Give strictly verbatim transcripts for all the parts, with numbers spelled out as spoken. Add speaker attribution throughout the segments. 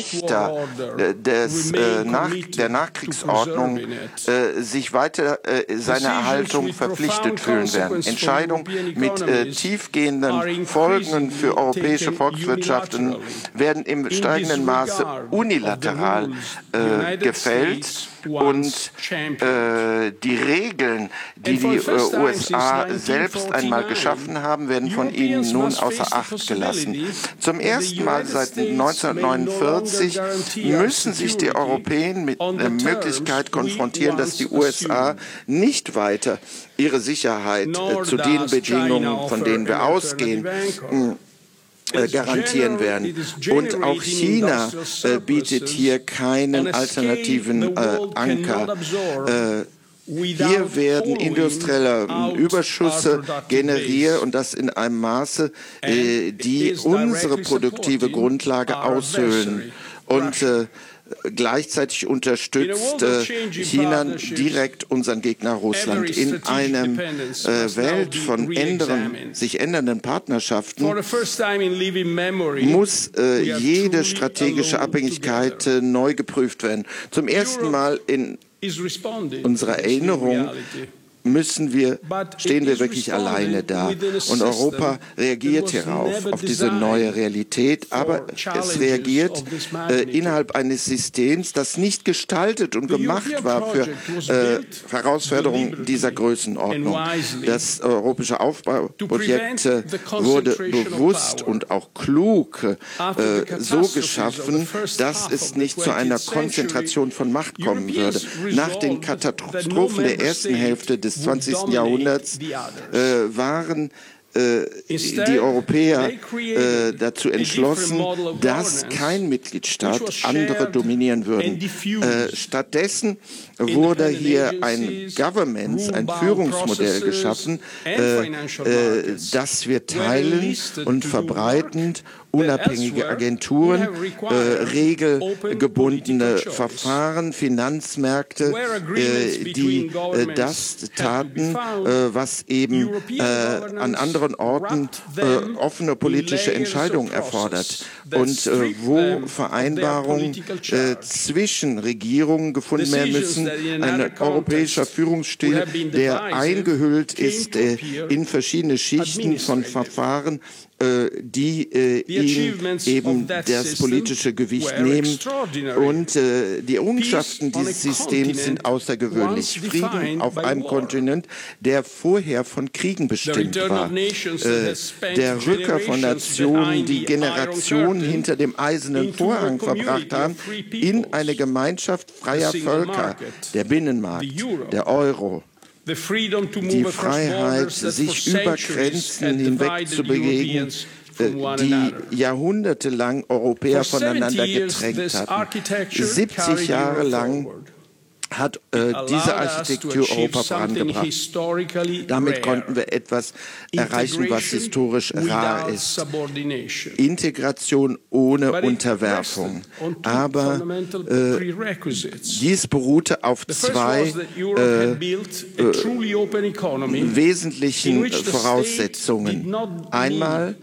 Speaker 1: Wächter äh, des, äh, nach, der Nachkriegsordnung äh, sich weiter äh, seiner Erhaltung verpflichtet fühlen werden. Entscheidungen mit äh, tiefgehenden Folgen für europäische Volkswirtschaften werden im steigenden Maße unilateral äh, gefällt. Und äh, die Regeln, die die äh, U S A selbst einmal geschaffen haben, werden von ihnen nun außer Acht gelassen. Zum ersten Mal seit neunzehnhundertneunundvierzig müssen sich die Europäer mit der Möglichkeit konfrontieren, dass die U S A nicht weiter ihre Sicherheit äh, zu den Bedingungen, von denen wir ausgehen, Äh, garantieren werden. Und auch China äh, bietet hier keinen alternativen äh, Anker. Äh, Hier werden industrielle Überschüsse generiert und das in einem Maße, äh, die unsere produktive Grundlage aushöhlen. Und äh, gleichzeitig unterstützt äh, China direkt unseren Gegner Russland. In einer äh, Welt von ändern, sich ändernden Partnerschaften muss äh, jede strategische Abhängigkeit äh, neu geprüft werden. Zum ersten Mal in unserer Erinnerung müssen wir, stehen wir wirklich alleine da. Und Europa reagiert hierauf, auf diese neue Realität, aber es reagiert äh, innerhalb eines Systems, das nicht gestaltet und gemacht war für äh, Herausforderungen dieser Größenordnung. Das europäische Aufbauprojekt äh, wurde bewusst und auch klug äh, so geschaffen, dass es nicht zu einer Konzentration von Macht kommen würde. Nach den Katastrophen der ersten Hälfte des zwanzigsten Jahrhunderts äh, waren äh, die Europäer äh, dazu entschlossen, dass kein Mitgliedstaat andere dominieren würden. Äh, stattdessen wurde hier ein Governance, ein Führungsmodell geschaffen, äh, äh, das wir teilen und verbreiten, unabhängige Agenturen, äh, regelgebundene Verfahren, Finanzmärkte, äh, die äh, das taten, äh, was eben äh, an anderen Orten äh, offene politische Entscheidungen erfordert und äh, wo Vereinbarungen äh, zwischen Regierungen gefunden werden müssen, ein europäischer Führungsstil, der eingehüllt ist äh, in verschiedene Schichten von Verfahren, die äh, ihm eben das politische Gewicht nehmen. Und äh, die Errungenschaften dieses Systems sind außergewöhnlich. Frieden auf einem Kontinent, der vorher von Kriegen bestimmt war. Äh, der Rückkehr von Nationen, die Generationen hinter dem eisernen Vorhang verbracht haben, in eine Gemeinschaft freier Völker, der Binnenmarkt, der Euro. Die Freiheit, sich über Grenzen hinweg zu bewegen, die jahrhundertelang Europäer voneinander getrennt hatten. siebzig Jahre lang hat äh, diese Architektur Europa vorangebracht. Damit konnten wir etwas erreichen, was historisch rar ist. Integration ohne Unterwerfung. Aber äh, dies beruhte auf zwei äh, äh, wesentlichen Voraussetzungen. Einmal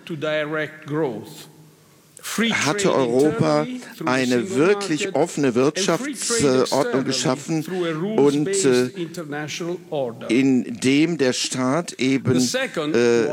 Speaker 1: hatte Europa eine wirklich offene Wirtschaftsordnung geschaffen und äh, in dem der Staat eben äh,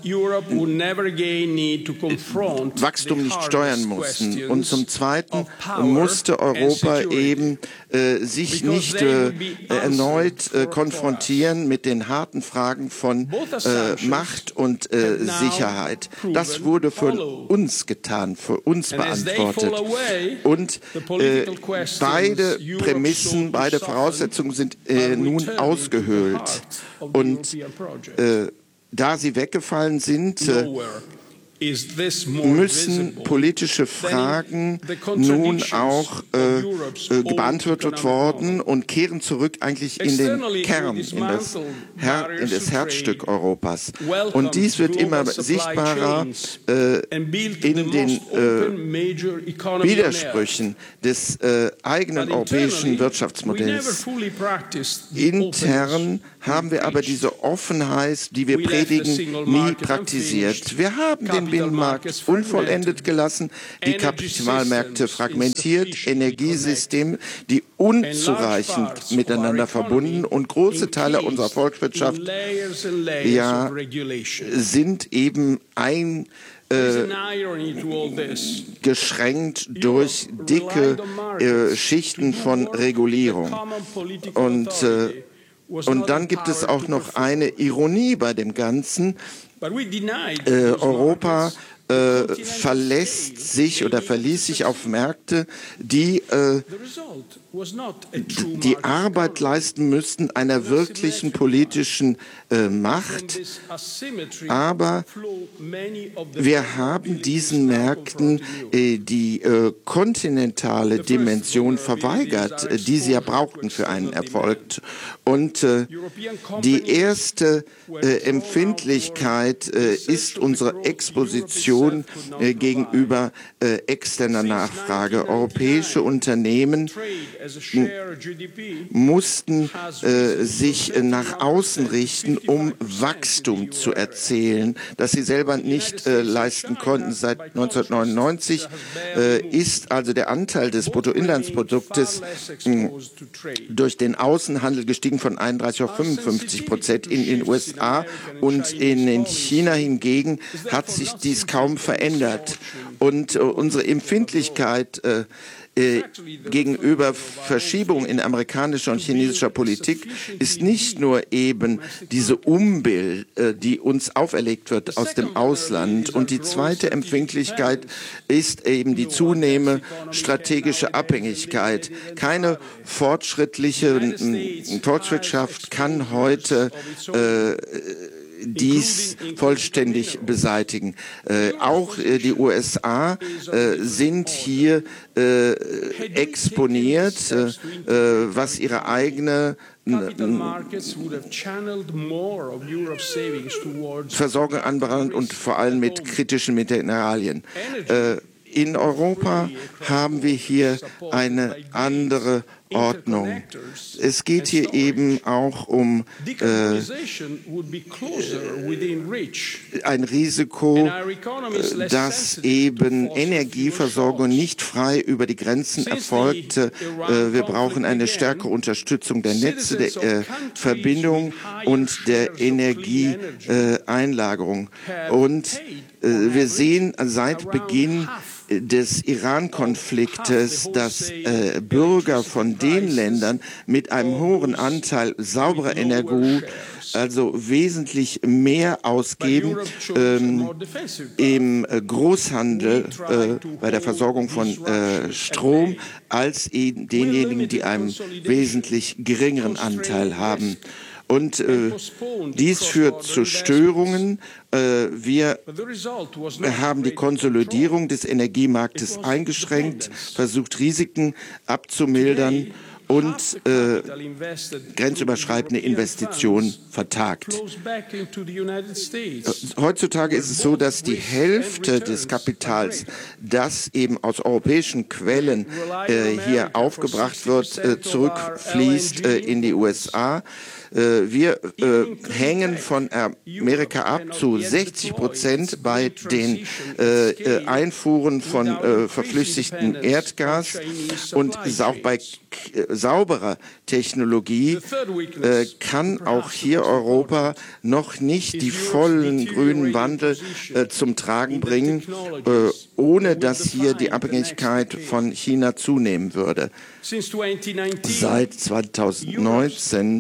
Speaker 1: Wachstum nicht steuern musste. Und zum Zweiten musste Europa eben äh, sich nicht äh, erneut äh, konfrontieren mit den harten Fragen von äh, Macht und äh, Sicherheit. Das wurde von uns getan, für uns beantwortet. Und äh, beide Prämissen, beide Voraussetzungen sind äh, nun ausgehöhlt. Und äh, da sie weggefallen sind, äh, müssen politische Fragen nun auch äh, äh, beantwortet worden und kehren zurück eigentlich in den Kern, in das, Her in das Herzstück Europas. Und dies wird immer sichtbarer äh, in den äh, Widersprüchen des äh, eigenen europäischen Wirtschaftsmodells. Intern haben wir aber diese Offenheit, die wir predigen, nie praktiziert. Wir haben den Binnenmarkt unvollendet gelassen, die Kapitalmärkte fragmentiert, Energiesysteme, die unzureichend miteinander verbunden und große Teile unserer Volkswirtschaft ja, sind eben ein Äh, geschränkt durch dicke äh, Schichten von Regulierung. Und, äh, und dann gibt es auch noch eine Ironie bei dem Ganzen. Äh, Europa äh, verlässt sich oder verließ sich auf Märkte, die äh, die Arbeit leisten müssten einer wirklichen politischen äh, Macht. Aber wir haben diesen Märkten äh, die äh, kontinentale Dimension verweigert, äh, die sie ja brauchten für einen Erfolg. Und äh, die erste äh, Empfindlichkeit äh, ist unsere Exposition äh, gegenüber äh, externer Nachfrage. Europäische Unternehmen mussten äh, sich nach außen richten, um Wachstum zu erzielen, das sie selber nicht äh, leisten konnten. Seit neunzehnhundertneunundneunzig äh, ist also der Anteil des Bruttoinlandsproduktes mh, durch den Außenhandel gestiegen von einunddreißig auf fünfundfünfzig Prozent. In den U S A und in China hingegen hat sich dies kaum verändert. Und äh, unsere Empfindlichkeit äh, Äh, gegenüber Verschiebungen in amerikanischer und chinesischer Politik ist nicht nur eben diese Umbild, äh, die uns auferlegt wird aus dem Ausland. Und die zweite Empfindlichkeit ist eben die zunehmende strategische Abhängigkeit. Keine fortschrittliche äh, Volkswirtschaft kann heute äh, dies vollständig beseitigen. Äh, auch äh, die U S A äh, sind hier äh, exponiert, äh, was ihre eigene Versorgung anbelangt und vor allem mit kritischen Mineralien. Äh, in Europa haben wir hier eine andere Ordnung. Es geht hier eben auch um äh, ein Risiko, dass eben Energieversorgung nicht frei über die Grenzen erfolgt. Äh, wir brauchen eine stärkere Unterstützung der Netze, der äh, Verbindung und der Energieeinlagerung. Äh, und äh, wir sehen seit Beginn des Iran-Konfliktes, dass äh, Bürger von den Ländern mit einem hohen Anteil sauberer Energie also wesentlich mehr ausgeben ähm, im Großhandel äh, bei der Versorgung von äh, Strom als denjenigen, die einen wesentlich geringeren Anteil haben. Und äh, dies führt zu Störungen. Äh, wir haben die Konsolidierung des Energiemarktes eingeschränkt, versucht Risiken abzumildern und äh, grenzüberschreitende Investitionen vertagt. Heutzutage ist es so, dass die Hälfte des Kapitals, das eben aus europäischen Quellen äh, hier aufgebracht wird, äh, zurückfließt äh, in die U S A. Wir äh, hängen von Amerika ab zu sechzig Prozent bei den äh, Einfuhren von äh, verflüssigtem Erdgas und auch bei sauberer Technologie äh, kann auch hier Europa noch nicht die vollen grünen Wandel äh, zum Tragen bringen, äh, ohne dass hier die Abhängigkeit von China zunehmen würde. Seit zweitausendneunzehn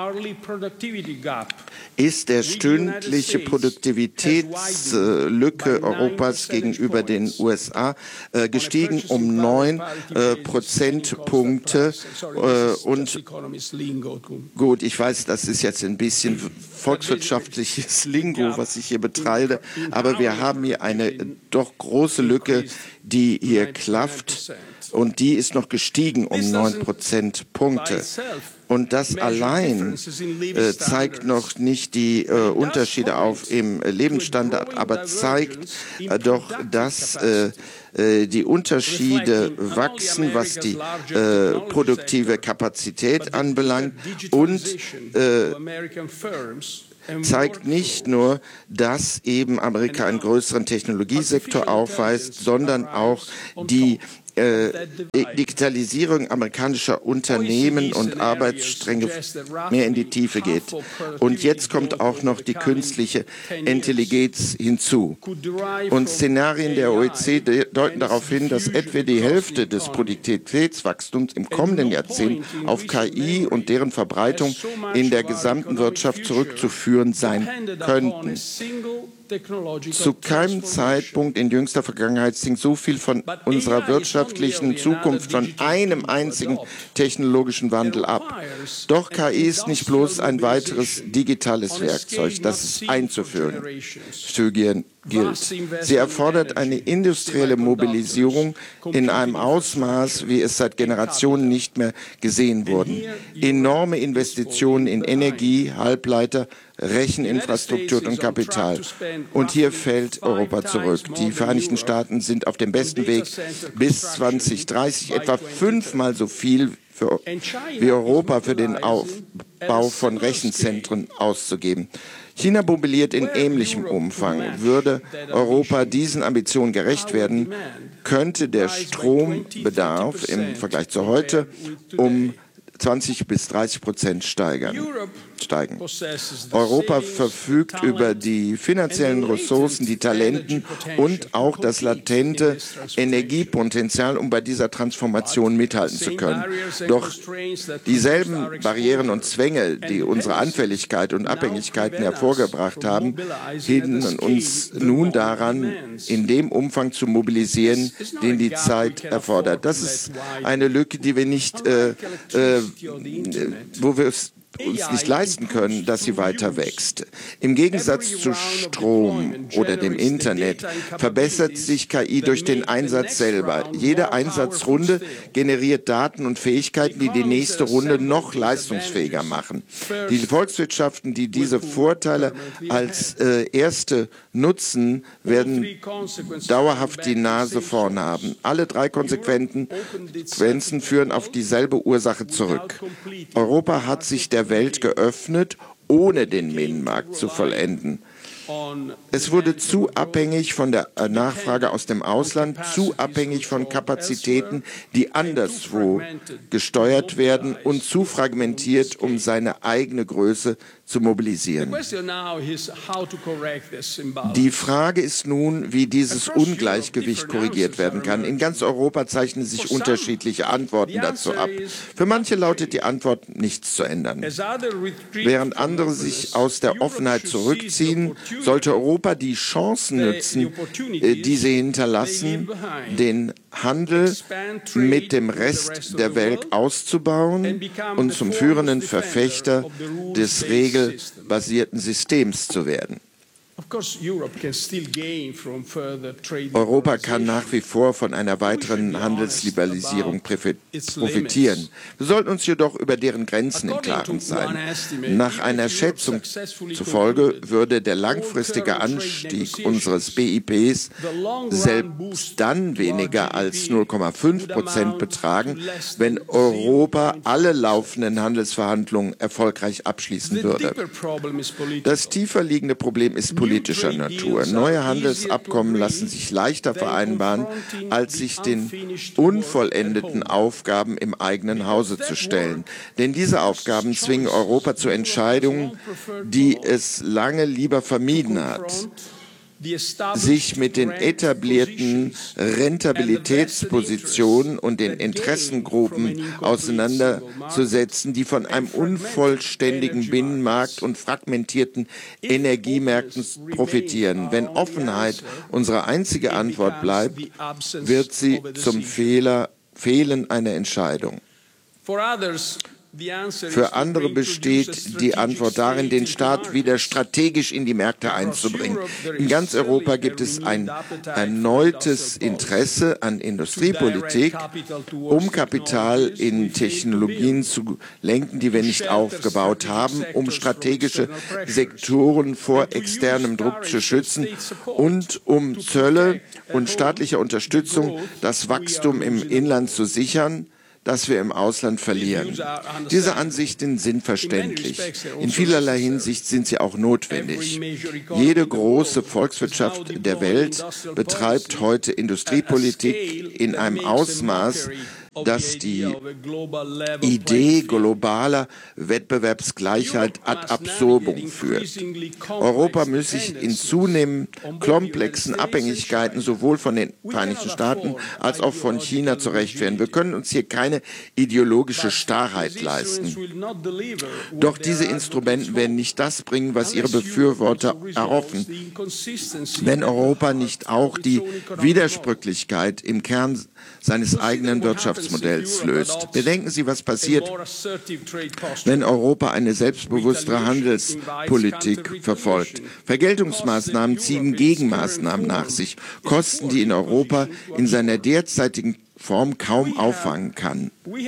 Speaker 1: ist der stündliche Produktivitätslücke Europas gegenüber den U S A äh, gestiegen um neun äh, Prozentpunkte. Äh, und gut, ich weiß, das ist jetzt ein bisschen volkswirtschaftliches Lingo, was ich hier betreibe, aber wir haben hier eine doch große Lücke, die hier klafft. Und die ist noch gestiegen um neun Prozentpunkte. Und das allein äh, zeigt noch nicht die äh, Unterschiede auf im Lebensstandard, aber zeigt äh, doch, dass äh, äh, die Unterschiede wachsen, was die äh, produktive Kapazität anbelangt und äh, zeigt nicht nur, dass eben Amerika einen größeren Technologiesektor aufweist, sondern auch die Äh, Digitalisierung amerikanischer Unternehmen und Arbeitsstränge mehr in die Tiefe geht. Und jetzt kommt auch noch die künstliche Intelligenz hinzu. Und Szenarien der O E C D deuten darauf hin, dass etwa die Hälfte des Produktivitätswachstums im kommenden Jahrzehnt auf K I und deren Verbreitung in der gesamten Wirtschaft zurückzuführen sein könnten. Zu keinem Zeitpunkt in jüngster Vergangenheit hing so viel von unserer wirtschaftlichen Zukunft von einem einzigen technologischen Wandel ab. Doch K I ist nicht bloß ein weiteres digitales Werkzeug, das es einzuführen gilt. Sie erfordert eine industrielle Mobilisierung in einem Ausmaß, wie es seit Generationen nicht mehr gesehen wurde. Enorme Investitionen in Energie, Halbleiter, Recheninfrastruktur und Kapital. Und hier fällt Europa zurück. Die Vereinigten Staaten sind auf dem besten Weg, bis zwanzig dreißig etwa fünfmal so viel für, wie Europa für den Aufbau von Rechenzentren auszugeben. China mobilisiert in ähnlichem Umfang. Würde Europa diesen Ambitionen gerecht werden, könnte der Strombedarf im Vergleich zu heute um zwanzig bis dreißig Prozent steigern. steigen. Europa verfügt über die finanziellen Ressourcen, die Talenten und auch das latente Energiepotenzial, um bei dieser Transformation mithalten zu können. Doch dieselben Barrieren und Zwänge, die unsere Anfälligkeit und Abhängigkeiten hervorgebracht haben, hindern uns nun daran, in dem Umfang zu mobilisieren, den die Zeit erfordert. Das ist eine Lücke, die wir nicht, äh, äh, wo wir es uns nicht leisten können, dass sie weiter wächst. Im Gegensatz zu Strom oder dem Internet verbessert sich K I durch den Einsatz selber. Jede Einsatzrunde generiert Daten und Fähigkeiten, die die nächste Runde noch leistungsfähiger machen. Die Volkswirtschaften, die diese Vorteile als äh, erste nutzen, werden dauerhaft die Nase vorn haben. Alle drei Konsequenzen führen auf dieselbe Ursache zurück. Europa hat sich der Welt geöffnet, ohne den Binnenmarkt zu vollenden. Es wurde zu abhängig von der Nachfrage aus dem Ausland, zu abhängig von Kapazitäten, die anderswo gesteuert werden und zu fragmentiert, um seine eigene Größe zu mobilisieren. Die Frage ist nun, wie dieses Ungleichgewicht korrigiert werden kann. In ganz Europa zeichnen sich unterschiedliche Antworten dazu ab. Für manche lautet die Antwort, nichts zu ändern. Während andere sich aus der Offenheit zurückziehen, sollte Europa die Chancen nutzen, die sie hinterlassen, den Handel mit dem Rest der Welt auszubauen und zum führenden Verfechter des regelbasierten Systems zu werden. Europa kann nach wie vor von einer weiteren Handelsliberalisierung profitieren. Wir sollten uns jedoch über deren Grenzen im Klaren sein. Nach einer Schätzung zufolge würde der langfristige Anstieg unseres B I Ps selbst dann weniger als null Komma fünf Prozent betragen, wenn Europa alle laufenden Handelsverhandlungen erfolgreich abschließen würde. Das tiefer liegende Problem ist politischer Natur. Neue Handelsabkommen lassen sich leichter vereinbaren, als sich den unvollendeten Aufgaben im eigenen Hause zu stellen. Denn diese Aufgaben zwingen Europa zu Entscheidungen, die es lange lieber vermieden hat. Sich mit den etablierten Rentabilitätspositionen und den Interessengruppen auseinanderzusetzen, die von einem unvollständigen Binnenmarkt und fragmentierten Energiemärkten profitieren. Wenn Offenheit unsere einzige Antwort bleibt, wird sie zum Fehler, Fehlen einer Entscheidung. Für andere besteht die Antwort darin, den Staat wieder strategisch in die Märkte einzubringen. In ganz Europa gibt es ein erneutes Interesse an Industriepolitik, um Kapital in Technologien zu lenken, die wir nicht aufgebaut haben, um strategische Sektoren vor externem Druck zu schützen und um Zölle und staatliche Unterstützung das Wachstum im Inland zu sichern, das wir im Ausland verlieren. Diese Ansichten sind verständlich. In vielerlei Hinsicht sind sie auch notwendig. Jede große Volkswirtschaft der Welt betreibt heute Industriepolitik in einem Ausmaß, dass die Idee globaler Wettbewerbsgleichheit ad absurdum führt. Europa muss sich in zunehmend komplexen Abhängigkeiten sowohl von den Vereinigten Staaten als auch von China zurechtfinden. Wir können uns hier keine ideologische Starrheit leisten. Doch diese Instrumente werden nicht das bringen, was ihre Befürworter erhoffen, wenn Europa nicht auch die Widersprüchlichkeit im Kern seines eigenen Wirtschaftsmodells löst. Bedenken Sie, was passiert, wenn Europa eine selbstbewusstere Handelspolitik verfolgt. Vergeltungsmaßnahmen ziehen Gegenmaßnahmen nach sich, Kosten, die in Europa in seiner derzeitigen Form kaum auffangen kann.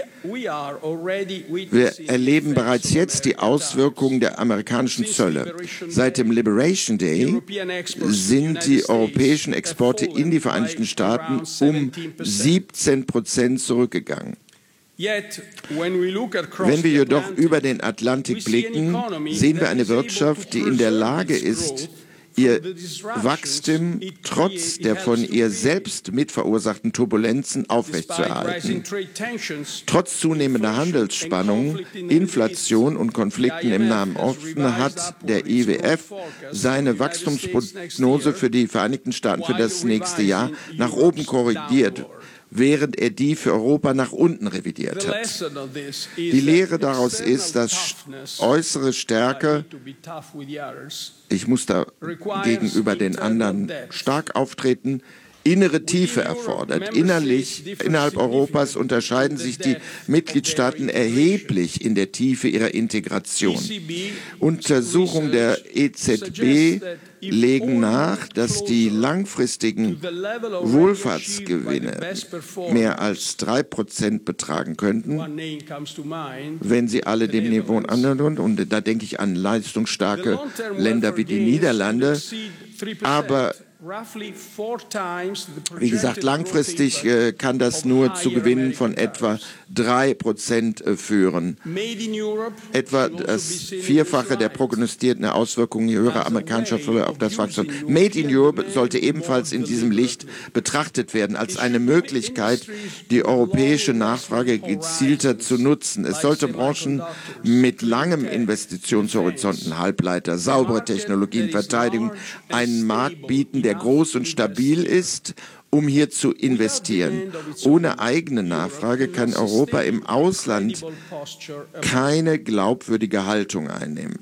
Speaker 1: Wir erleben bereits jetzt die Auswirkungen der amerikanischen Zölle. Seit dem Liberation Day sind die europäischen Exporte in die Vereinigten Staaten um siebzehn Prozent zurückgegangen. Wenn wir jedoch über den Atlantik blicken, sehen wir eine Wirtschaft, die in der Lage ist, ihr Wachstum trotz der von ihr selbst mitverursachten Turbulenzen aufrechtzuerhalten. Trotz zunehmender Handelsspannungen, Inflation und Konflikten im Nahen Osten hat der I W F seine Wachstumsprognose für die Vereinigten Staaten für das nächste Jahr nach oben korrigiert, während er die für Europa nach unten revidiert hat. Die Lehre daraus ist, dass äußere Stärke, ich muss da gegenüber den anderen stark auftreten, innere Tiefe erfordert. Innerlich, innerhalb Europas unterscheiden sich die Mitgliedstaaten erheblich in der Tiefe ihrer Integration. Untersuchungen der E Z B legen nach, dass die langfristigen Wohlfahrtsgewinne mehr als drei Prozent betragen könnten, wenn sie alle dem Niveau annähern. Und da denke ich an leistungsstarke Länder wie die Niederlande. Aber wie gesagt, langfristig äh, kann das nur zu Gewinnen von etwa drei Prozent äh, führen. Etwa das Vierfache der prognostizierten Auswirkungen höherer amerikanischer Förder auf das Wachstum. Made in Europe sollte ebenfalls in diesem Licht betrachtet werden, als eine Möglichkeit, die europäische Nachfrage gezielter zu nutzen. Es sollte Branchen mit langem Investitionshorizonten, Halbleiter, saubere Technologien, Verteidigung, einen Markt bieten, der groß und stabil ist, um hier zu investieren. Ohne eigene Nachfrage kann Europa im Ausland keine glaubwürdige Haltung einnehmen.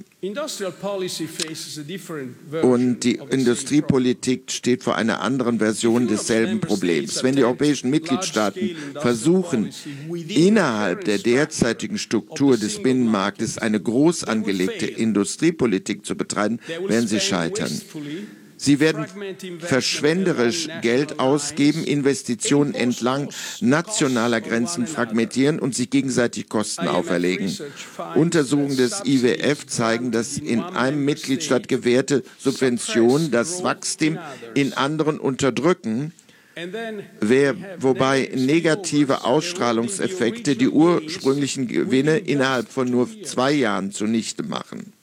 Speaker 1: Und die Industriepolitik steht vor einer anderen Version desselben Problems. Wenn die europäischen Mitgliedstaaten versuchen, innerhalb der derzeitigen Struktur des Binnenmarktes eine groß angelegte Industriepolitik zu betreiben, werden sie scheitern. Sie werden verschwenderisch Geld ausgeben, Investitionen entlang nationaler Grenzen fragmentieren und sich gegenseitig Kosten auferlegen. Untersuchungen des I W F zeigen, dass in einem Mitgliedstaat gewährte Subventionen das Wachstum in anderen unterdrücken, Wer, wobei negative Ausstrahlungseffekte die ursprünglichen Gewinne innerhalb von nur zwei Jahren zunichte machen.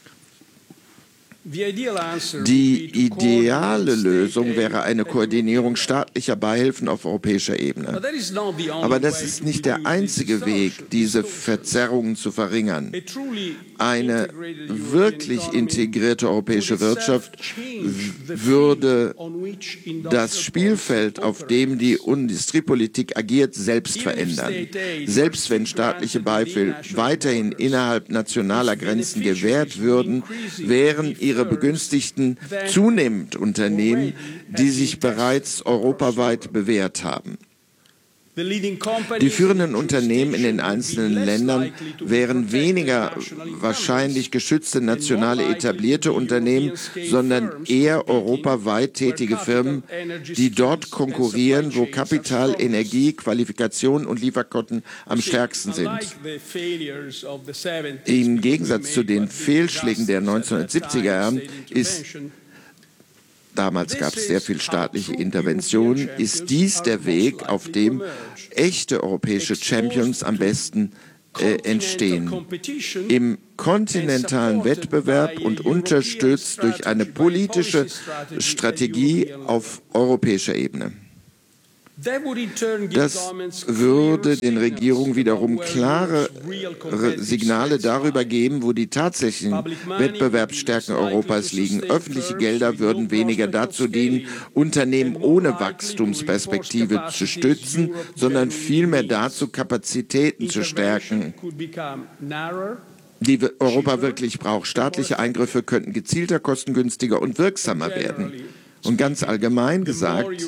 Speaker 1: Die ideale Lösung wäre eine Koordinierung staatlicher Beihilfen auf europäischer Ebene. Aber das ist nicht der einzige Weg, diese Verzerrungen zu verringern. Eine wirklich integrierte europäische Wirtschaft würde das Spielfeld, auf dem die Industriepolitik agiert, selbst verändern. Selbst wenn staatliche Beihilfen weiterhin innerhalb nationaler Grenzen gewährt würden, wären ihre Begünstigten zunehmend Unternehmen, die sich bereits europaweit bewährt haben. Die führenden Unternehmen in den einzelnen Ländern wären weniger wahrscheinlich geschützte nationale etablierte Unternehmen, sondern eher europaweit tätige Firmen, die dort konkurrieren, wo Kapital, Energie, Qualifikation und Lieferketten am stärksten sind. Im Gegensatz zu den Fehlschlägen der neunzehnhundertsiebziger Jahre ist damals gab es sehr viel staatliche Intervention, ist dies der Weg, auf dem echte europäische Champions am besten äh, entstehen. Im kontinentalen Wettbewerb und unterstützt durch eine politische Strategie auf europäischer Ebene. Das würde den Regierungen wiederum klare Signale darüber geben, wo die tatsächlichen Wettbewerbsstärken Europas liegen. Öffentliche Gelder würden weniger dazu dienen, Unternehmen ohne Wachstumsperspektive zu stützen, sondern vielmehr dazu, Kapazitäten zu stärken, die Europa wirklich braucht. Staatliche Eingriffe könnten gezielter, kostengünstiger und wirksamer werden. Und ganz allgemein gesagt,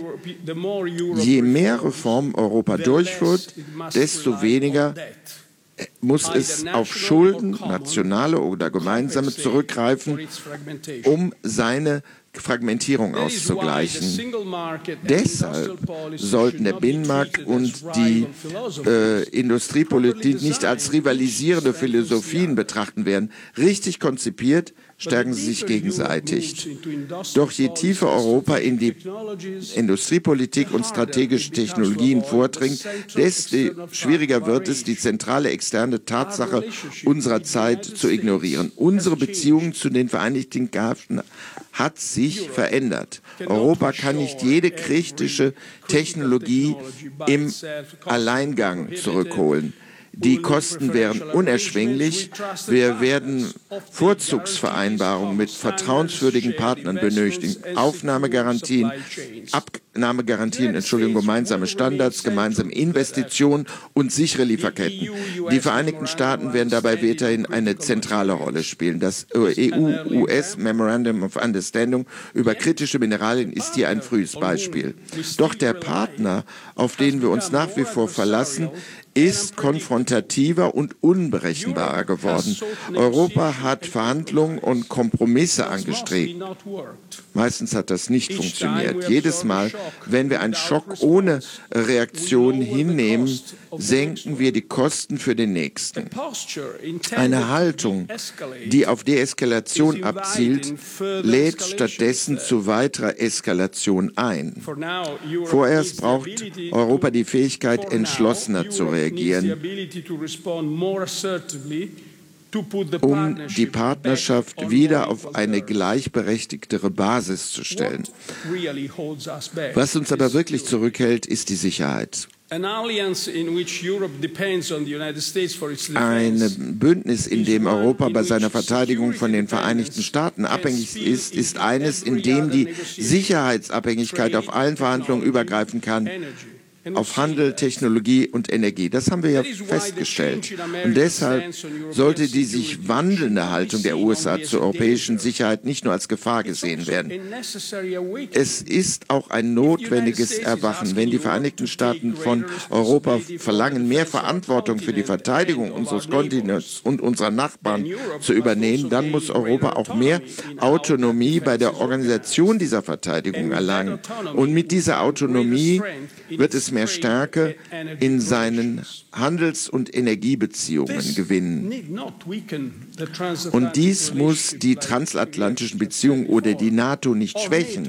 Speaker 1: je mehr Reformen Europa durchführt, desto weniger muss es auf Schulden, nationale oder gemeinsame, zurückgreifen, um seine Fragmentierung auszugleichen. Deshalb sollten der Binnenmarkt und die äh, Industriepolitik nicht als rivalisierende Philosophien betrachten werden. Richtig konzipiert stärken sie sich gegenseitig. Doch je tiefer Europa in die Industriepolitik und strategische Technologien vordringt, desto schwieriger wird es, die zentrale externe Tatsache unserer Zeit zu ignorieren. Unsere Beziehung zu den Vereinigten Staaten hat sich verändert. Europa kann nicht jede kritische Technologie im Alleingang zurückholen. Die Kosten wären unerschwinglich. Wir werden Vorzugsvereinbarungen mit vertrauenswürdigen Partnern benötigen, Aufnahmegarantien, Abnahmegarantien, Entschuldigung, gemeinsame Standards, gemeinsame Investitionen und sichere Lieferketten. Die Vereinigten Staaten werden dabei weiterhin eine zentrale Rolle spielen. Das E U-U S Memorandum of Understanding über kritische Mineralien ist hier ein frühes Beispiel. Doch der Partner, auf den wir uns nach wie vor verlassen, ist konfrontativer und unberechenbarer geworden. Europa hat Verhandlungen und Kompromisse angestrebt. Meistens hat das nicht funktioniert. Jedes Mal, wenn wir einen Schock ohne Reaktion hinnehmen, senken wir die Kosten für den nächsten. Eine Haltung, die auf Deeskalation abzielt, lädt stattdessen zu weiterer Eskalation ein. Vorerst braucht Europa die Fähigkeit, entschlossener zu reagieren, um die Partnerschaft wieder auf eine gleichberechtigtere Basis zu stellen. Was uns aber wirklich zurückhält, ist die Sicherheit. Ein Bündnis, in dem Europa bei seiner Verteidigung von den Vereinigten Staaten abhängig ist, ist eines, in dem die Sicherheitsabhängigkeit auf allen Verhandlungen übergreifen kann, auf Handel, Technologie und Energie. Das haben wir ja festgestellt. Und deshalb sollte die sich wandelnde Haltung der U S A zur europäischen Sicherheit nicht nur als Gefahr gesehen werden. Es ist auch ein notwendiges Erwachen. Wenn die Vereinigten Staaten von Europa verlangen, mehr Verantwortung für die Verteidigung unseres Kontinents und unserer Nachbarn zu übernehmen, dann muss Europa auch mehr Autonomie bei der Organisation dieser Verteidigung erlangen. Und mit dieser Autonomie wird es mehr Stärke in seinen Handels- und Energiebeziehungen gewinnen. Und dies muss die transatlantischen Beziehungen oder die NATO nicht schwächen.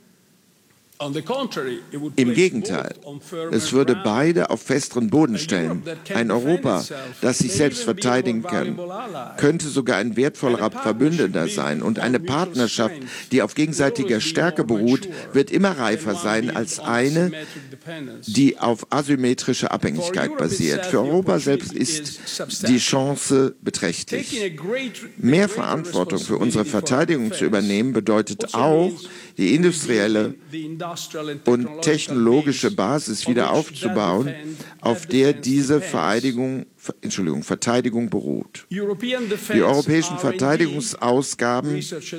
Speaker 1: Im Gegenteil, es würde beide auf festeren Boden stellen. Ein Europa, das sich selbst verteidigen kann, könnte sogar ein wertvollerer Verbündeter sein. Und eine Partnerschaft, die auf gegenseitiger Stärke beruht, wird immer reifer sein als eine, die auf asymmetrischer Abhängigkeit basiert. Für Europa selbst ist die Chance beträchtlich. Mehr Verantwortung für unsere Verteidigung zu übernehmen, bedeutet auch, die industrielle und technologische Basis wieder aufzubauen, auf der diese Verteidigung, Entschuldigung, Verteidigung beruht. Die europäischen Verteidigungsausgaben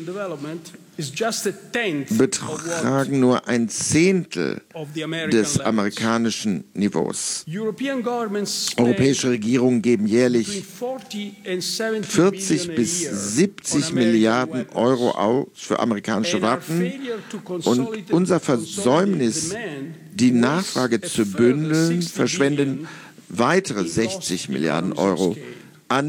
Speaker 1: betragen nur ein Zehntel des amerikanischen Niveaus. Europäische Regierungen geben jährlich vierzig bis siebzig Milliarden Euro aus für amerikanische Waffen und unser Versäumnis, die Nachfrage zu bündeln, verschwenden weitere sechzig Milliarden Euro an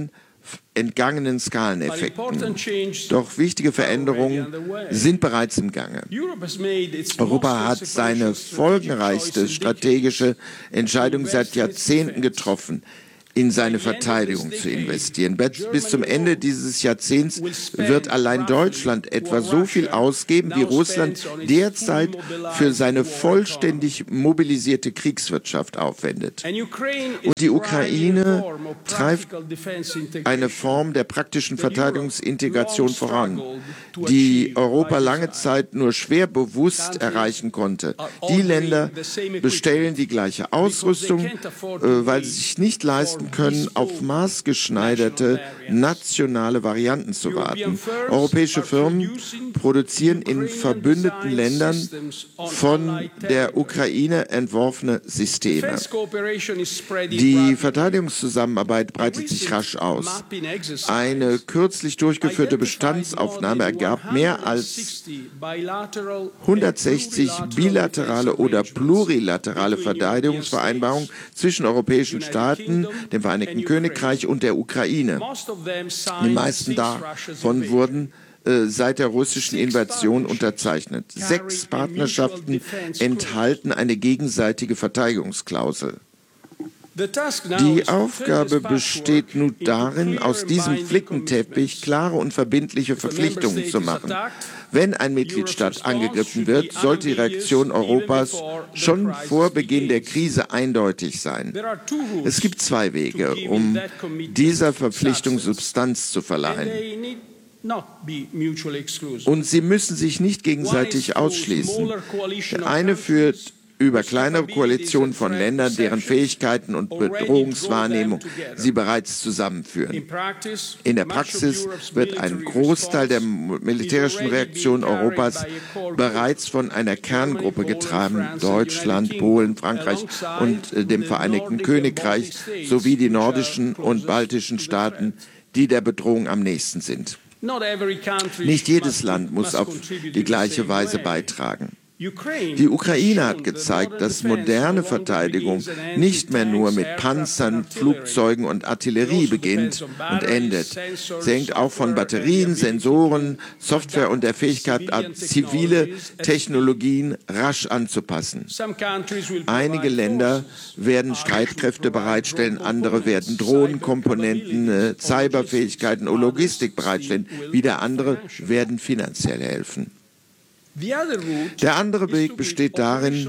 Speaker 1: entgangenen Skaleneffekten. Doch wichtige Veränderungen sind bereits im Gange. Europa hat seine folgenreichste strategische Entscheidung seit Jahrzehnten getroffen, in seine Verteidigung zu investieren. Bis zum Ende dieses Jahrzehnts wird allein Deutschland etwa so viel ausgeben, wie Russland derzeit für seine vollständig mobilisierte Kriegswirtschaft aufwendet. Und die Ukraine treibt eine Form der praktischen Verteidigungsintegration voran, die Europa lange Zeit nur schwer bewusst erreichen konnte. Die Länder bestellen die gleiche Ausrüstung, weil sie sich nicht leisten können, auf maßgeschneiderte nationale Varianten zu warten. Europäische Firmen produzieren in verbündeten Ländern von der Ukraine entworfene Systeme. Die Verteidigungszusammenarbeit breitet sich rasch aus. Eine kürzlich durchgeführte Bestandsaufnahme ergab mehr als hundertsechzig bilaterale oder plurilaterale Verteidigungsvereinbarungen zwischen europäischen Staaten, dem Vereinigten Königreich und der Ukraine. Die meisten davon wurden äh, seit der russischen Invasion unterzeichnet. Sechs Partnerschaften enthalten eine gegenseitige Verteidigungsklausel. Die Aufgabe besteht nun darin, aus diesem Flickenteppich klare und verbindliche Verpflichtungen zu machen. Wenn ein Mitgliedstaat angegriffen wird, sollte die Reaktion Europas schon vor Beginn der Krise eindeutig sein. Es gibt zwei Wege, um dieser Verpflichtung Substanz zu verleihen. Und sie müssen sich nicht gegenseitig ausschließen. Der eine führt über kleinere Koalitionen von Ländern, deren Fähigkeiten und Bedrohungswahrnehmung sie bereits zusammenführen. In der Praxis wird ein Großteil der militärischen Reaktion Europas bereits von einer Kerngruppe getragen, Deutschland, Polen, Frankreich und äh, dem Vereinigten Königreich sowie die nordischen und baltischen Staaten, die der Bedrohung am nächsten sind. Nicht jedes Land muss auf die gleiche Weise beitragen. Die Ukraine hat gezeigt, dass moderne Verteidigung nicht mehr nur mit Panzern, Flugzeugen und Artillerie beginnt und endet. Sie hängt auch von Batterien, Sensoren, Software und der Fähigkeit ab, zivile Technologien rasch anzupassen. Einige Länder werden Streitkräfte bereitstellen, andere werden Drohnenkomponenten, Cyberfähigkeiten und Logistik bereitstellen. Wieder andere werden finanziell helfen. Der andere Weg besteht darin,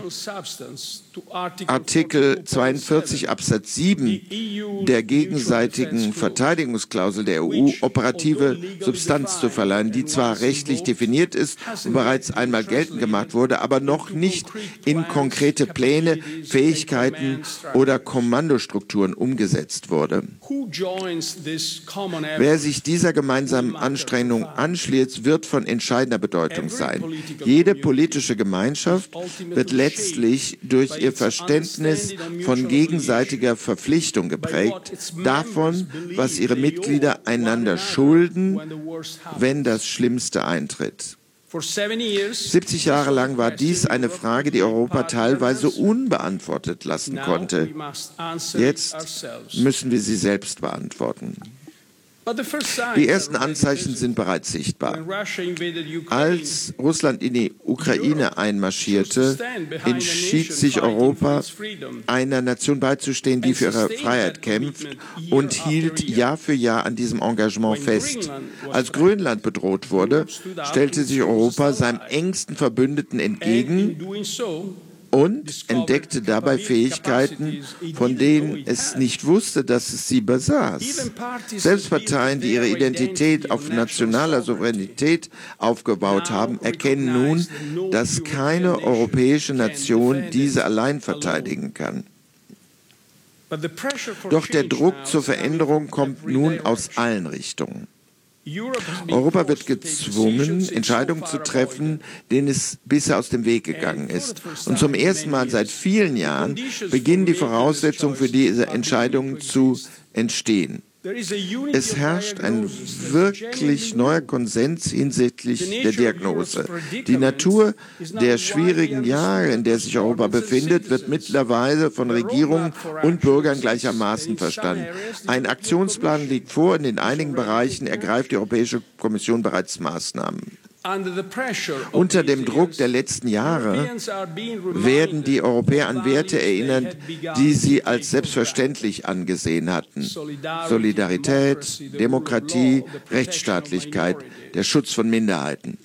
Speaker 1: Artikel zweiundvierzig Absatz sieben der gegenseitigen Verteidigungsklausel der E U operative Substanz zu verleihen, die zwar rechtlich definiert ist und bereits einmal geltend gemacht wurde, aber noch nicht in konkrete Pläne, Fähigkeiten oder Kommandostrukturen umgesetzt wurde. Wer sich dieser gemeinsamen Anstrengung anschließt, wird von entscheidender Bedeutung sein. Jede politische Gemeinschaft wird letztlich durch ihr Verständnis von gegenseitiger Verpflichtung geprägt, davon, was ihre Mitglieder einander schulden, wenn das Schlimmste eintritt. siebzig Jahre lang war dies eine Frage, die Europa teilweise unbeantwortet lassen konnte. Jetzt müssen wir sie selbst beantworten. Die ersten Anzeichen sind bereits sichtbar. Als Russland in die Ukraine einmarschierte, entschied sich Europa, einer Nation beizustehen, die für ihre Freiheit kämpft, und hielt Jahr für Jahr an diesem Engagement fest. Als Grönland bedroht wurde, stellte sich Europa seinem engsten Verbündeten entgegen und entdeckte dabei Fähigkeiten, von denen es nicht wusste, dass es sie besaß. Selbst Parteien, die ihre Identität auf nationaler Souveränität aufgebaut haben, erkennen nun, dass keine europäische Nation diese allein verteidigen kann. Doch der Druck zur Veränderung kommt nun aus allen Richtungen. Europa wird gezwungen, Entscheidungen zu treffen, denen es bisher aus dem Weg gegangen ist. Und zum ersten Mal seit vielen Jahren beginnen die Voraussetzungen für diese Entscheidungen zu entstehen. Es herrscht ein wirklich neuer Konsens hinsichtlich der Diagnose. Die Natur der schwierigen Jahre, in der sich Europa befindet, wird mittlerweile von Regierungen und Bürgern gleichermaßen verstanden. Ein Aktionsplan liegt vor, und in einigen Bereichen ergreift die Europäische Kommission bereits Maßnahmen. Unter dem Druck der letzten Jahre werden die Europäer an Werte erinnert, die sie als selbstverständlich angesehen hatten. Solidarität, Demokratie, Rechtsstaatlichkeit, der Schutz von Minderheiten.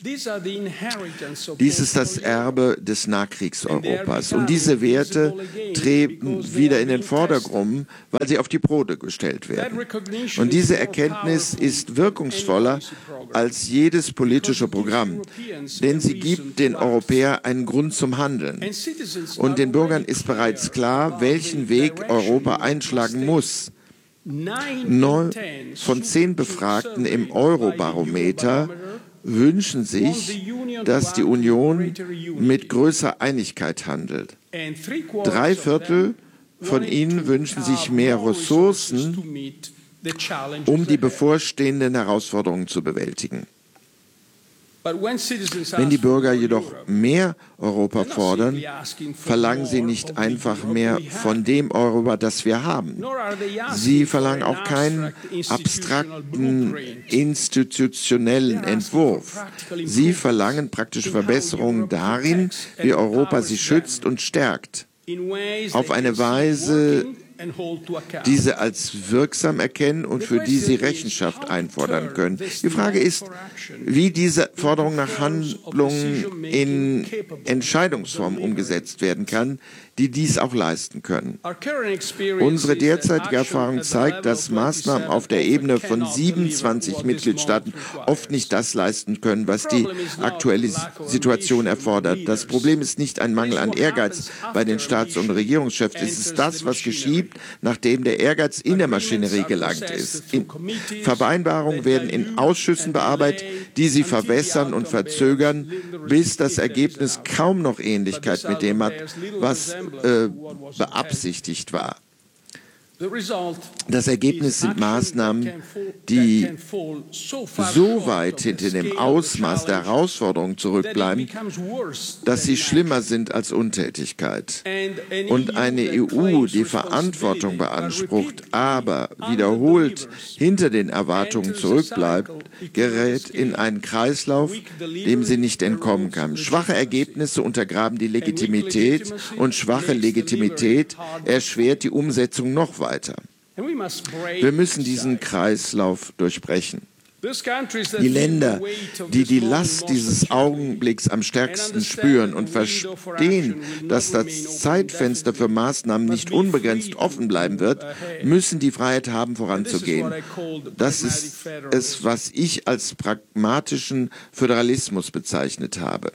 Speaker 1: Dies ist das Erbe des Nachkriegseuropas. Und diese Werte treten wieder in den Vordergrund, weil sie auf die Probe gestellt werden. Und diese Erkenntnis ist wirkungsvoller als jedes politische Programm, denn sie gibt den Europäern einen Grund zum Handeln. Und den Bürgern ist bereits klar, welchen Weg Europa einschlagen muss. Neun von zehn Befragten im Eurobarometer wünschen sich, dass die Union mit größerer Einigkeit handelt. Drei Viertel von ihnen wünschen sich mehr Ressourcen, um die bevorstehenden Herausforderungen zu bewältigen. Wenn die Bürger jedoch mehr Europa fordern, verlangen sie nicht einfach mehr von dem Europa, das wir haben. Sie verlangen auch keinen abstrakten institutionellen Entwurf. Sie verlangen praktische Verbesserungen darin, wie Europa sie schützt und stärkt, auf eine Weise, diese als wirksam erkennen und für die sie Rechenschaft einfordern können. Die Frage ist, wie diese Forderung nach Handlungen in Entscheidungsform umgesetzt werden kann, die dies auch leisten können. Unsere derzeitige Erfahrung zeigt, dass Maßnahmen auf der Ebene von siebenundzwanzig Mitgliedstaaten oft nicht das leisten können, was die aktuelle Situation erfordert. Das Problem ist nicht ein Mangel an Ehrgeiz bei den Staats- und Regierungschefs. Es ist das, was geschieht, nachdem der Ehrgeiz in der Maschinerie gelangt ist. In Vereinbarungen werden in Ausschüssen bearbeitet, die sie verwässern und verzögern, bis das Ergebnis kaum noch Ähnlichkeit mit dem hat, was äh, beabsichtigt war. Das Ergebnis sind Maßnahmen, die so weit hinter dem Ausmaß der Herausforderungen zurückbleiben, dass sie schlimmer sind als Untätigkeit. Und eine E U, die Verantwortung beansprucht, aber wiederholt hinter den Erwartungen zurückbleibt, gerät in einen Kreislauf, dem sie nicht entkommen kann. Schwache Ergebnisse untergraben die Legitimität und schwache Legitimität erschwert die Umsetzung noch weiter. Wir müssen diesen Kreislauf durchbrechen. Die Länder, die die Last dieses Augenblicks am stärksten spüren und verstehen, dass das Zeitfenster für Maßnahmen nicht unbegrenzt offen bleiben wird, müssen die Freiheit haben, voranzugehen. Das ist es, was ich als pragmatischen Föderalismus bezeichnet habe.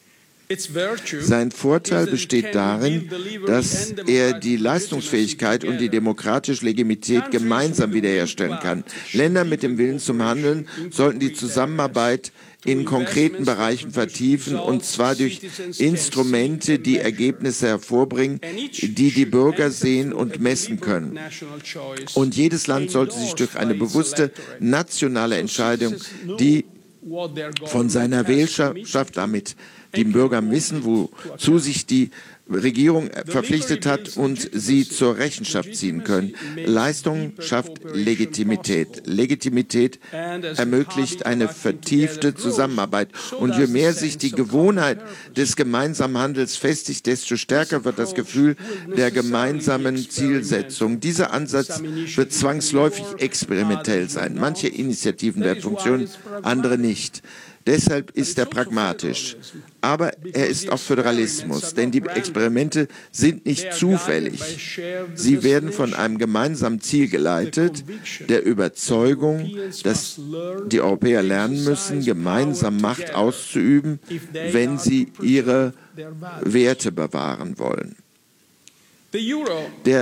Speaker 1: Sein Vorteil besteht darin, dass er die Leistungsfähigkeit und die demokratische Legitimität gemeinsam wiederherstellen kann. Länder mit dem Willen zum Handeln sollten die Zusammenarbeit in konkreten Bereichen vertiefen, und zwar durch Instrumente, die Ergebnisse hervorbringen, die die Bürger sehen und messen können. Und jedes Land sollte sich durch eine bewusste nationale Entscheidung, die von seiner Wählerschaft damit die Bürger wissen, wozu sich die Regierung verpflichtet hat und sie zur Rechenschaft ziehen können. Leistung schafft Legitimität. Legitimität ermöglicht eine vertiefte Zusammenarbeit. Und je mehr sich die Gewohnheit des gemeinsamen Handels festigt, desto stärker wird das Gefühl der gemeinsamen Zielsetzung. Dieser Ansatz wird zwangsläufig experimentell sein. Manche Initiativen werden funktionieren, andere nicht. Deshalb ist er pragmatisch. Aber er ist auch Föderalismus, denn die Experimente sind nicht zufällig. Sie werden von einem gemeinsamen Ziel geleitet, der Überzeugung, dass die Europäer lernen müssen, gemeinsam Macht auszuüben, wenn sie ihre Werte bewahren wollen. Der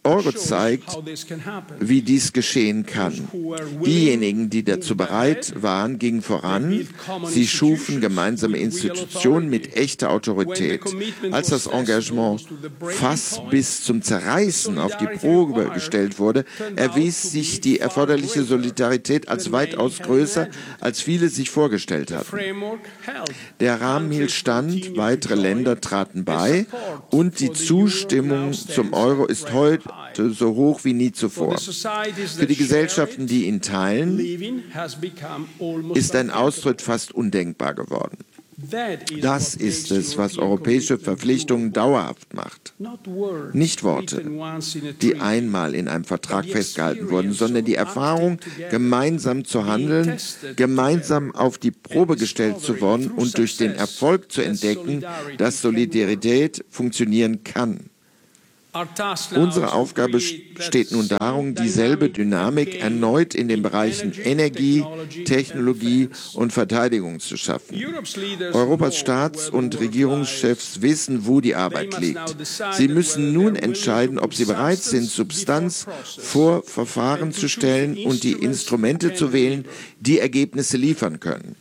Speaker 1: Euro zeigt, wie dies geschehen kann. Diejenigen, die dazu bereit waren, gingen voran. Sie schufen gemeinsame Institutionen mit echter Autorität. Als das Engagement fast bis zum Zerreißen auf die Probe gestellt wurde, erwies sich die erforderliche Solidarität als weitaus größer, als viele sich vorgestellt hatten. Der Rahmen hielt stand, weitere Länder traten bei und die Zustimmung zum Euro ist heute so hoch wie nie zuvor. Für die Gesellschaften, die ihn teilen, ist ein Austritt fast undenkbar geworden. Das ist es, was europäische Verpflichtungen dauerhaft macht. Nicht Worte, die einmal in einem Vertrag festgehalten wurden, sondern die Erfahrung, gemeinsam zu handeln, gemeinsam auf die Probe gestellt zu werden und durch den Erfolg zu entdecken, dass Solidarität funktionieren kann. Unsere Aufgabe steht nun darum, dieselbe Dynamik erneut in den Bereichen Energie, Technologie und Verteidigung zu schaffen. Europas Staats- und Regierungschefs wissen, wo die Arbeit liegt. Sie müssen nun entscheiden, ob sie bereit sind, Substanz vor Verfahren zu stellen und die Instrumente zu wählen, die Ergebnisse liefern können.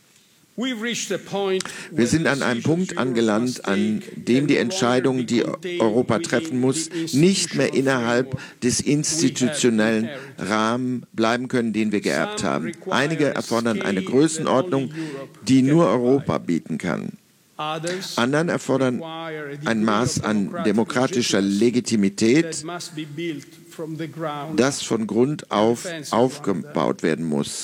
Speaker 1: Wir sind an einem Punkt angelangt, an dem die Entscheidungen, die Europa treffen muss, nicht mehr innerhalb des institutionellen Rahmens bleiben können, den wir geerbt haben. Einige erfordern eine Größenordnung, die nur Europa bieten kann. Anderen erfordern ein Maß an demokratischer Legitimität, das von Grund auf aufgebaut werden muss.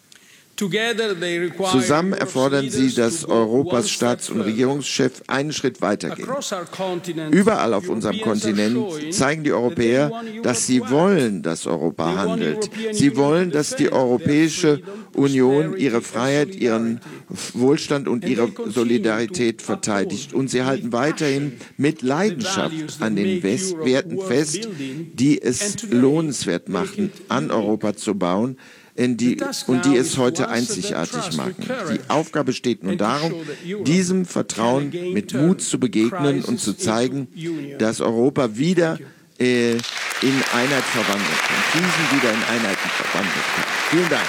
Speaker 1: Zusammen erfordern sie, dass Europas Staats- und Regierungschefs einen Schritt weitergehen. Überall auf unserem Kontinent zeigen die Europäer, dass sie wollen, dass Europa handelt. Sie wollen, dass die Europäische Union ihre Freiheit, ihren Wohlstand und ihre Solidarität verteidigt. Und sie halten weiterhin mit Leidenschaft an den Werten fest, die es lohnenswert machen, an Europa zu bauen, Die, und die es heute einzigartig machen. Die Aufgabe steht nun darum, diesem Vertrauen mit Mut zu begegnen und zu zeigen, dass Europa wieder äh, in Einheit verwandelt kann, Krisen wieder in Einheiten verwandelt kann. Vielen Dank.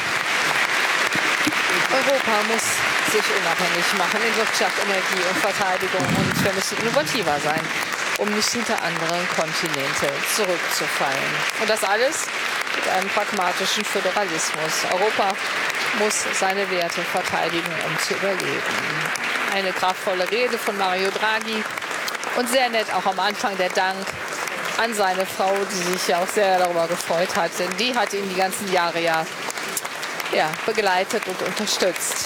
Speaker 2: Europa muss sich unabhängig machen in Wirtschaft, Energie und Verteidigung, und wir müssen innovativer sein, um nicht hinter andere Kontinente zurückzufallen. Und das alles mit einem pragmatischen Föderalismus. Europa muss seine Werte verteidigen, um zu überleben. Eine kraftvolle Rede von Mario Draghi und sehr nett auch am Anfang der Dank an seine Frau, die sich ja auch sehr darüber gefreut hat, denn die hat ihn die ganzen Jahre ja, ja begleitet und unterstützt.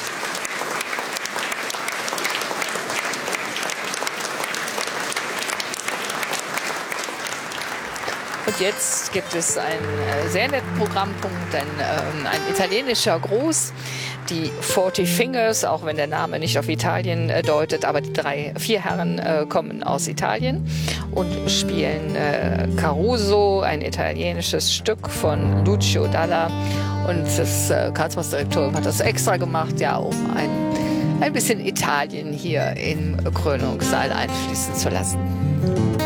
Speaker 2: Und jetzt gibt es einen äh, sehr netten Programmpunkt, ein, äh, ein italienischer Gruß, die Forty Fingers, auch wenn der Name nicht auf Italien äh, deutet, aber die drei, vier Herren äh, kommen aus Italien und spielen äh, Caruso, ein italienisches Stück von Lucio Dalla. Und das äh, Karlsruhe-Direktorium hat das extra gemacht, ja, um ein, ein bisschen Italien hier im Krönungssaal einfließen zu lassen.